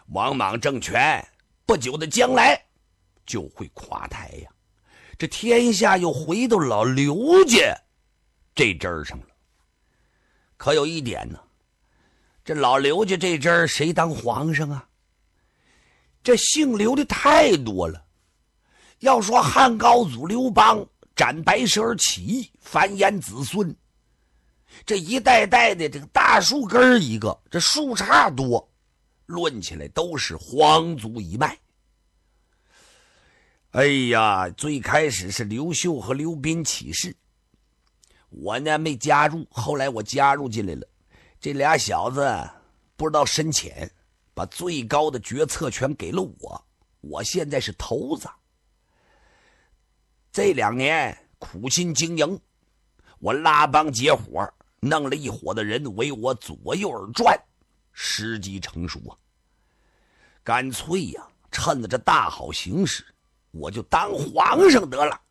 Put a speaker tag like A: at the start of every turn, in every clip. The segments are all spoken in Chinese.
A: 王莽政权不久的将来就会垮台呀，这天下又回到老刘家这阵儿上了。可有一点呢，这老刘家这阵儿谁当皇上啊？这姓刘的太多了。要说汉高祖刘邦斩白蛇而起义，繁衍子孙，这一代代的这个大树根一个，这树杈多，论起来都是皇族一脉。哎呀，最开始是刘秀和刘斌起事，我呢没加入，后来我加入进来了。这俩小子不知道深浅，把最高的决策权给了我，我现在是头子。这2年苦心经营，我拉帮结伙，弄了一伙的人为我左右而转，时机成熟啊。干脆呀，趁着这大好形势，我就当皇上得了。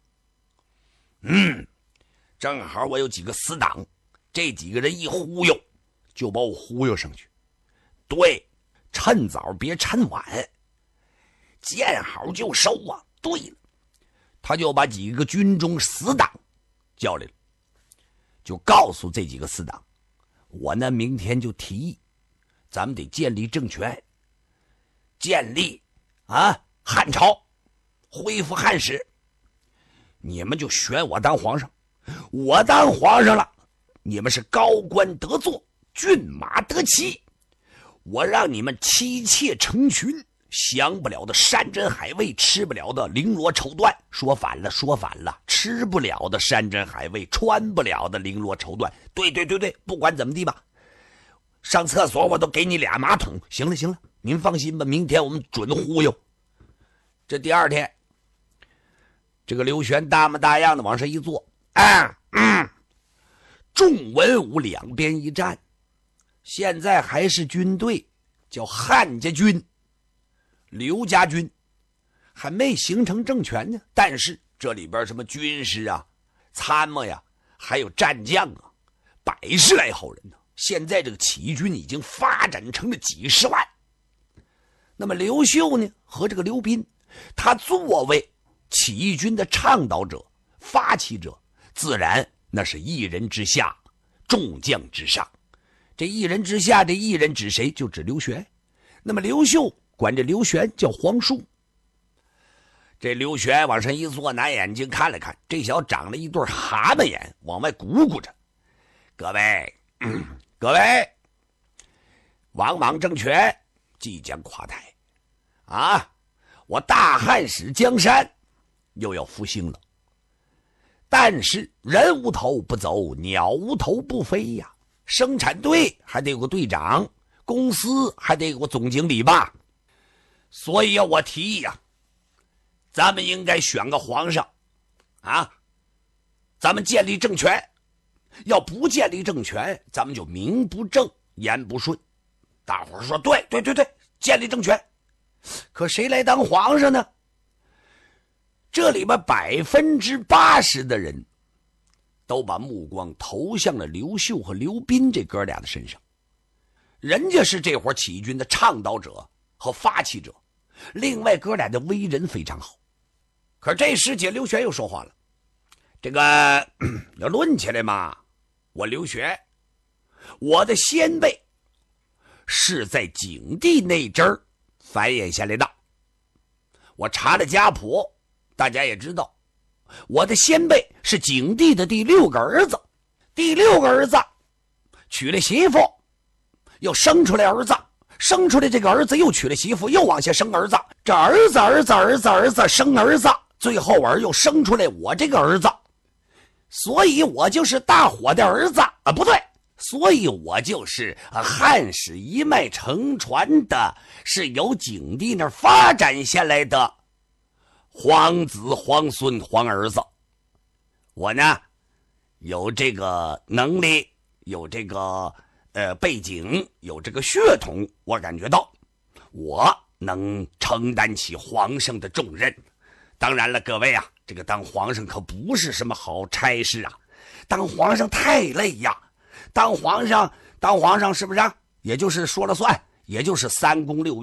A: 正好我有几个死党，这几个人一忽悠，就把我忽悠上去。对，趁早别趁晚，见好就收啊。对了，他就把几个军中死党叫来了，就告诉这几个死党，我呢明天就提议，咱们得建立政权，建立汉朝，恢复汉室。你们就选我当皇上，我当皇上了，你们是高官得坐，骏马得骑，我让你们妻妾成群，享不了的山珍海味，吃不了的绫罗绸缎，说反了，吃不了的山珍海味，穿不了的绫罗绸缎。对，不管怎么地吧，上厕所我都给你俩马桶。行了，您放心吧，明天我们准忽悠。这第二天，这个刘玄大模大样的往上一坐，众文武两边一站，现在还是军队，叫汉家军，刘家军，还没形成政权呢。但是这里边什么军师啊、参谋呀，还有战将啊，100来号人呢。现在这个起义军已经发展成了几十万。那么刘秀呢和这个刘斌，他作为起义军的倡导者、发起者，自然那是一人之下，众将之上。这一人之下，这一人指谁？就指刘玄。那么刘秀管这刘玄叫皇叔。这刘玄往上一坐，拿眼睛看了看，这小长了一对蛤蟆眼，往外鼓鼓着。各位，王莽政权即将垮台啊！我大汉使江山又要复兴了。但是人无头不走，鸟无头不飞呀。生产队还得有个队长，公司还得有个总经理吧。所以我提议咱们应该选个皇上咱们建立政权。要不建立政权，咱们就名不正言不顺。大伙儿说对，建立政权。可谁来当皇上呢？这里边80%的人都把目光投向了刘秀和刘斌这哥俩的身上。人家是这伙起义军的倡导者和发起者，另外哥俩的为人非常好。可这时节刘玄又说话了，这个要论起来嘛，我刘玄，我的先辈是在景帝那阵儿繁衍下来的。我查了家谱，大家也知道，我的先辈是景帝的第6个儿子，第6个儿子娶了媳妇，又生出来儿子，生出来这个儿子又娶了媳妇，又往下生儿子，这儿子生儿子，最后又生出来我这个儿子。所以我就是大伙的儿子不对，所以我就是汉室一脉承传的，是由景帝那儿发展下来的皇子、皇孙、皇儿子。我呢有这个能力，有这个背景，有这个血统，我感觉到我能承担起皇上的重任。当然了，各位这个当皇上可不是什么好差事当皇上太累呀。当皇上是不是也就是说了算，也就是3宫6